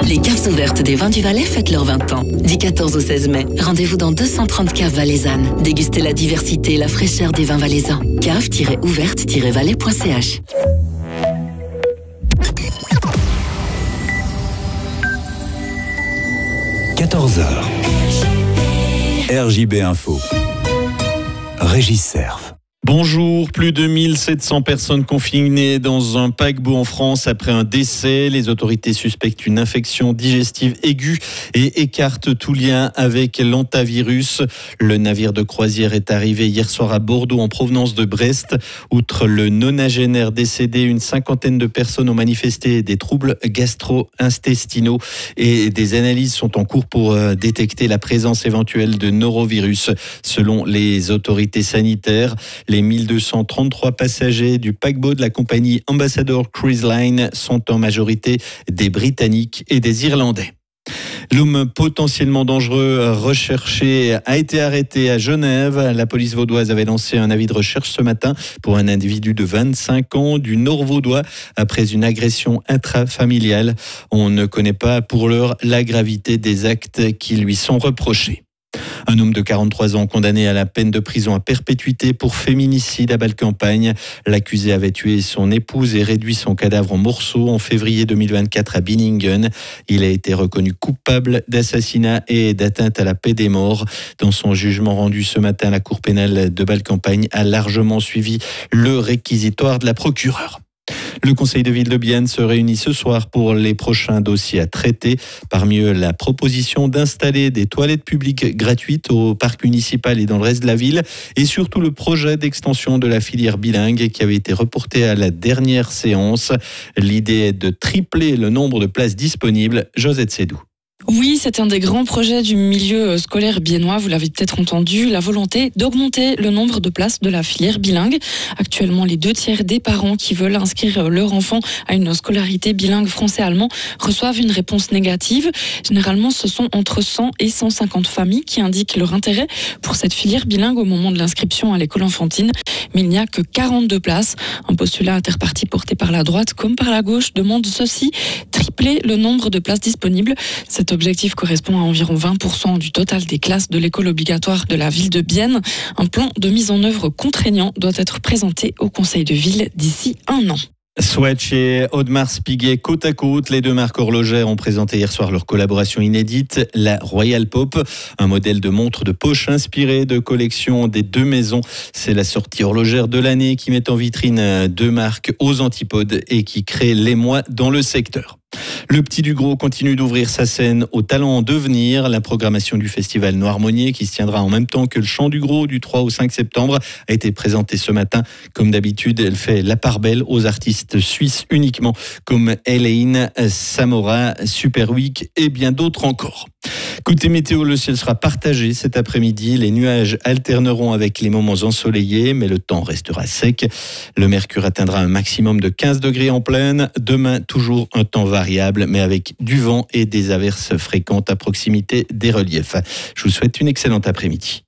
Les caves ouvertes des vins du Valais fêtent leurs 20 ans. Du 14 au 16 mai, rendez-vous dans 230 caves valaisannes. Dégustez la diversité et la fraîcheur des vins valaisans. cave-ouverte-valais.ch 14h. RJB Info. Régis Serve. Bonjour, plus de 1700 personnes confinées dans un paquebot en France après un décès. Les autorités suspectent une infection digestive aiguë et écartent tout lien avec l'hantavirus. Le navire de croisière est arrivé hier soir à Bordeaux en provenance de Brest. Outre le nonagénaire décédé, une cinquantaine de personnes ont manifesté des troubles gastro-intestinaux et des analyses sont en cours pour détecter la présence éventuelle de norovirus. Selon les autorités sanitaires, les 1233 passagers du paquebot de la compagnie Ambassador Cruise Line sont en majorité des Britanniques et des Irlandais. L'homme potentiellement dangereux recherché a été arrêté à Genève. La police vaudoise avait lancé un avis de recherche ce matin pour un individu de 25 ans du Nord vaudois après une agression intrafamiliale. On ne connaît pas pour l'heure la gravité des actes qui lui sont reprochés. Un homme de 43 ans condamné à la peine de prison à perpétuité pour féminicide à Bâle-Campagne. L'accusé avait tué son épouse et réduit son cadavre en morceaux en février 2024 à Binningen. Il a été reconnu coupable d'assassinat et d'atteinte à la paix des morts. Dans son jugement rendu ce matin, la Cour pénale de Bâle-Campagne a largement suivi le réquisitoire de la procureure. Le conseil de ville de Bienne se réunit ce soir pour les prochains dossiers à traiter. Parmi eux, la proposition d'installer des toilettes publiques gratuites au parc municipal et dans le reste de la ville. Et surtout le projet d'extension de la filière bilingue qui avait été reporté à la dernière séance. L'idée est de tripler le nombre de places disponibles. Josette Sédou. Oui, c'est un des grands projets du milieu scolaire biennois, vous l'avez peut-être entendu, la volonté d'augmenter le nombre de places de la filière bilingue. Actuellement, les 2/3 des parents qui veulent inscrire leur enfant à une scolarité bilingue français-allemand reçoivent une réponse négative. Généralement, ce sont entre 100 et 150 familles qui indiquent leur intérêt pour cette filière bilingue au moment de l'inscription à l'école enfantine. Mais il n'y a que 42 places. Un postulat interparti porté par la droite comme par la gauche demande ceci, tripler le nombre de places disponibles. Cet objectif correspond à environ 20% du total des classes de l'école obligatoire de la ville de Bienne. Un plan de mise en œuvre contraignant doit être présenté au conseil de ville d'ici 1 an. Swatch et Audemars Piguet côte à côte. Les deux marques horlogères ont présenté hier soir leur collaboration inédite, la Royal Pop, un modèle de montre de poche inspiré de collections des deux maisons. C'est la sortie horlogère de l'année qui met en vitrine deux marques aux antipodes et qui crée l'émoi dans le secteur. Le Petit du Gros continue d'ouvrir sa scène aux talents en devenir. La programmation du festival Noirmonier, qui se tiendra en même temps que le Chant du Gros du 3 au 5 septembre, a été présentée ce matin. Comme d'habitude, elle fait la part belle aux artistes suisses uniquement, comme Elaine, Samora, Super Week et bien d'autres encore. Côté météo, le ciel sera partagé cet après-midi. Les nuages alterneront avec les moments ensoleillés, mais le temps restera sec. Le mercure atteindra un maximum de 15 degrés en pleine. Demain, toujours un temps variable, mais avec du vent et des averses fréquentes à proximité des reliefs. Je vous souhaite une excellente après-midi.